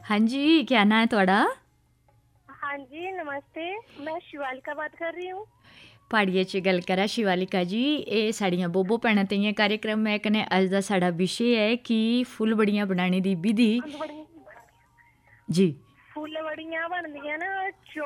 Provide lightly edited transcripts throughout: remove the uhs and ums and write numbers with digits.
हाँ जी, क्या नाम है थोड़ा? हाँ जी, नमस्ते। मैं शिवालिका बात कर रही हूँ। प्हाड़िये च गल करा शिवालिका जी। ਇਹ ਸਾਡੀਆਂ ਬੋਬੋ ਭੈਣਾਂ ਤਈਆਂ कार्यक्रम है कने अज दा साडा विषय है कि फुलबड़ियां बनाने दी विधि। जी फुलवड़ियां बनदियां ना,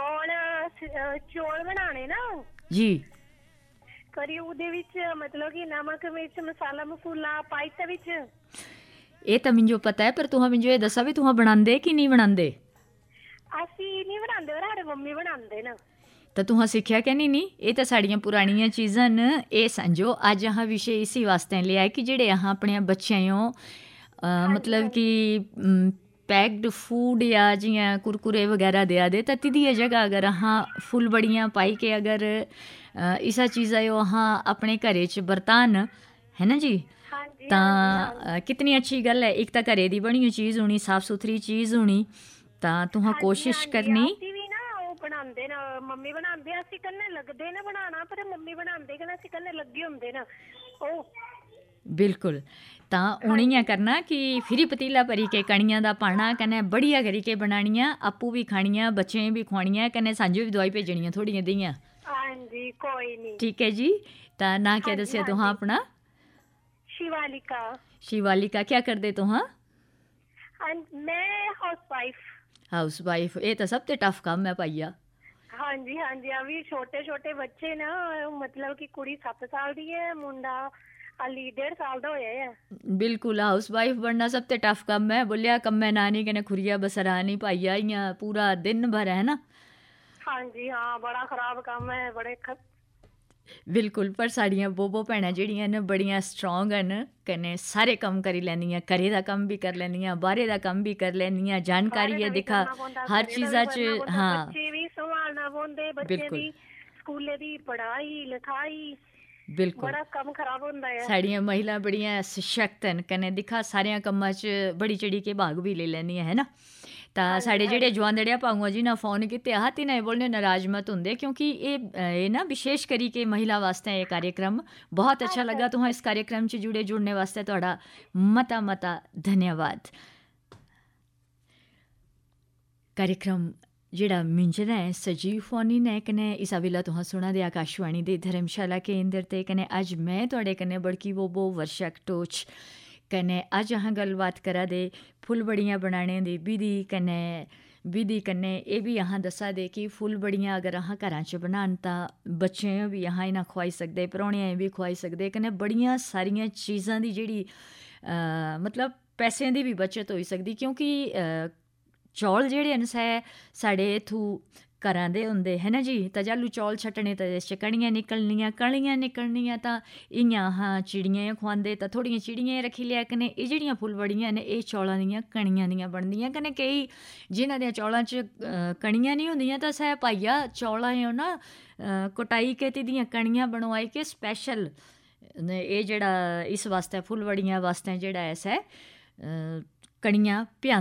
चौल बनाने ना। जी करी ਉਹਦੇ ਵਿੱਚ मतलब कि नमक मिर्च मसाला मसूला पाई ते ਵਿੱਚ। ਇਹ ਤਾਂ ਮੈਨੂੰ ਪਤਾ ਹੈ, ਪਰ ਤੁਹਾਂ ਮੈਨੂੰ ਇਹ ਦੱਸਾ ਵੀ ਤੁਹਾਂ ਬਣਾਉਂਦੇ ਕਿ ਨਹੀਂ ਬਣਾਉਂਦੇ? ਅਸੀਂ ਨਹੀਂ ਬਣਾਉਂਦੇ, ਪਰ ਸਾਡੇ ਮੰਮੀ ਬਣਾਉਂਦੇ ਨਾ। ਤਾਂ ਤੁਹਾਂ ਸਿੱਖਿਆ ਕਿ ਨਹੀਂ? ਇਹ ਤਾਂ ਸਾਡੀਆਂ ਪੁਰਾਣੀਆਂ ਚੀਜ਼ਾਂ ਨੇ। ਇਹ ਸਮਝੋ ਅੱਜ ਆਹ ਵਿਸ਼ੇ ਇਸੇ ਵਾਸਤੇ ਲਿਆ ਕਿ ਜਿਹੜੇ ਆਹ ਆਪਣੇ ਬੱਚਿਆਂ ਨੂੰ मतलब कि पैक्ड फूड या जियां कुरकुरे वगैरह दिया दे तो तिदी जगह अगर अहाँ फुलबड़ियाँ पाई के अगर इसा चीज़ा यो अहाँ अपने घरे च बरतान है ना जी, तो कितनी अच्छी गल है। एक तो घरे दी बनी हुई चीज़ होनी, साफ सुथरी चीज़ होनी, तो तुहां कोशिश करनी। बनांदे ना मम्मी बनांदे, ਅਸੀਂ ਕੰਨੇ ਲੱਗਦੇ ਨਾ ਬਣਾਉਣਾ, ਪਰ ਮੰਮੀ ਬਣਾਉਂਦੇ ਕਿ ਅਸੀਂ ਕੰਨੇ ਲੱਗੇ ਹੁੰਦੇ ਨਾ ਉਹ। बिल्कुल, तो उन्हें करना कि फिरी पतीला भरी के कणियां दा पाना, कन्नै बढ़िया करी के बनानियां, आपू भी खानियां, बच्चें भी खुआनियां, कन्नै सांझो भी दवाई भेजनियां थोड़ियां दियां। हाँ जी, कोई नहीं। ठीक है जी। तो ना क्या दसिया तुहां अपना? शिवालिका। शिवालिका, क्या करदे तुहां? मैं हाउसवाइफ। हाउसवाइफ, ये तो सब ते टफ काम है पाइया। हाँ जी हाँ जी, अभी छोटे छोटे बच्चे ना, मतलब कि कुड़ी 7 साल दी है, मुंडा अली 1.5 साल दा होया है। बिल्कुल, हाउस वाइफ बनना सब ते टफ कम है। बोलिया कम है नानी कने खुरिया बसरानी पाइया इयां पूरा दिन भर है ना। हाँ जी हाँ, बड़ा खराब काम है, बड़े बिल्कुल, पर साड़ियां बोबो भैणां जेहड़ियां न बड़ियां स्ट्रोंग न, कने सारे कम करी लैंदियां, घरे दा कम भी कर लैंदियां, बाहरे दा कम भी कर लैंदियां, जानकारी है दिखा हर चीज़ा च। हाँ, बच्चे भी संभालना पौंदे, बच्चे दी स्कूले दी पढ़ाई लिखाई, बिल्कुल बड़ा कम खराब होंदा है। साड़ियां महिला बड़ियां सशक्त न, कने दिखा सारियां कम्मां च बड़ी चढ़ी के भाग भी ले लैंदियां है ना। तो साढ़े जेह्ड़े जुआनड़िया भाऊआ जी ने फोन किते हा तिन्हें बोलने नाराज मत होंदे, क्योंकि ये ना विशेष करी के महिला वास्ते ये कार्यक्रम बहुत अच्छा लगा। तुहां इस कार्यक्रम च जुड़ने वास्ते तुहाड़ा मता मता धन्यवाद। कार्यक्रम जेड़ा मिंजना है सजीव फोनी ने कने इस वेला तुहां सुना दे आकाशवाणी दे धर्मशाला केंद्र ते, कने अज मैं तुहाडे कन्ने बड़की बोबो वर्षा कटोच कने अज अहाँ गलबात करा दे फुलबड़ियाँ बनाने दी विधि कन्ने ये भी अहाँ दसा दे कि फुलबड़ियाँ अगर अहाँ घरां च बनान तां बच्चें भी अहाँ इन्हां खुआई सकदे, परौह्णियां भी खुआई सकदे, कन्नै बड़ियां सारियां चीज़ां दी जेह्ड़ी मतलब पैसें दी भी बचत होई सकदी, क्योंकि चौल जेह्ड़े न सै साढ़े इत्थूं घरां दे होंदे है ना जी। तो जालू चौल छट्टने तो इस च कणियां निकलनियां तां इ'यां अहाँ चिड़ियां खुआंदे, तां थोड़ियां चिड़ियां रखी लिया, कन्नै एह् जेह्ड़ियां फुलबड़ियां न एह् चौलां दियां कणियां दियां बनदियां, कन्नै केईं जिन्हां दियां चौलां च कणियां नहीं होंदियां तां सै पाइया चौलां ना कुटाई के ते दियां कणियां बनवाई के स्पैशल एह् जेह्ड़ा इस वास्ते फुलबड़ियां वास्ते जेह्ड़ा ऐ सै कणियां